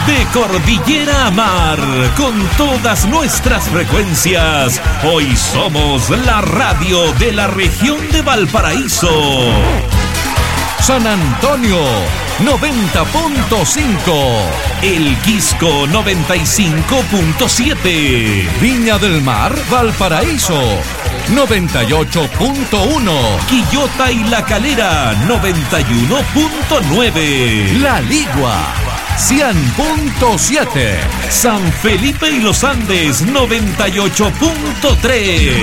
De cordillera a mar, con todas nuestras frecuencias, hoy somos la radio de la región de Valparaíso. San Antonio 90.5, El Quisco 95.7, Viña del Mar, Valparaíso 98.1, Quillota y La Calera 91.9, La Ligua 100.7, San Felipe y los Andes 98.3,